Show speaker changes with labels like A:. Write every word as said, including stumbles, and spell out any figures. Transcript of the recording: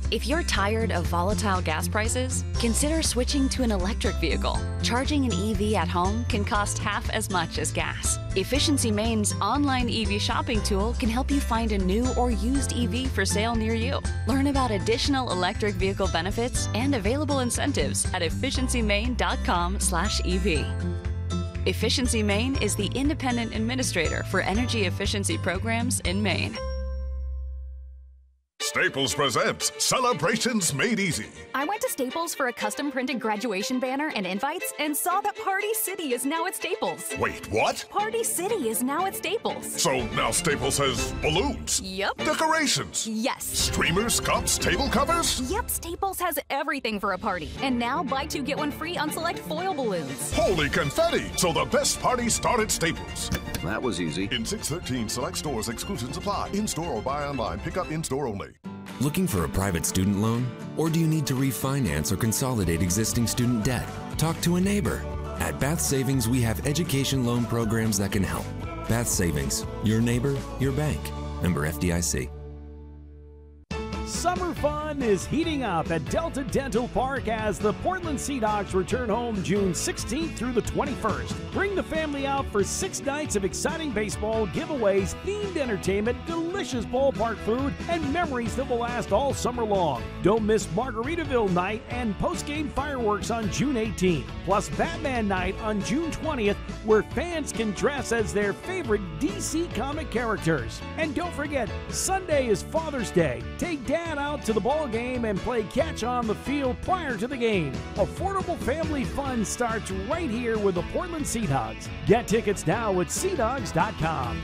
A: If you're tired of volatile gas prices, consider switching to an electric vehicle. Charging an E V at home can cost half as much as gas. Efficiency Maine's online E V shopping tool can help you find a new or used E V for sale near you. Learn about additional electric vehicle benefits and available incentives at efficiency maine dot com slash E V. Efficiency Maine is the independent administrator for energy efficiency programs in Maine.
B: Staples presents Celebrations Made Easy.
C: I went to Staples for a custom printed graduation banner and invites and saw that Party City is now at Staples.
B: Wait, what?
C: Party City is now at Staples.
B: So now Staples has balloons?
C: Yep.
B: Decorations?
C: Yes.
B: Streamers, cups, table covers?
C: Yep, Staples has everything for a party. And now buy two, get one free on select foil balloons.
B: Holy confetti! So the best party started at Staples.
D: That was easy.
B: In six thirteen select stores, exclusions apply. In-store or buy online. Pick up in-store only.
E: Looking for a private student loan? Or do you need to refinance or consolidate existing student debt? Talk to a neighbor. At Bath Savings, we have education loan programs that can help. Bath Savings, your neighbor, your bank. Member F D I C.
F: Summer fun is heating up at Delta Dental Park as the Portland Seahawks return home June sixteenth through the twenty-first. Bring the family out for six nights of exciting baseball, giveaways, themed entertainment, delicious ballpark food, and memories that will last all summer long. Don't miss Margaritaville night and post-game fireworks on June eighteenth, plus Batman night on June twentieth, where fans can dress as their favorite D C comic characters. And don't forget, Sunday is Father's Day. Take Dad out to the ball game and play catch on the field prior to the game. Affordable family fun starts right here with the Portland Sea Dogs. Get tickets now at sea dogs dot com.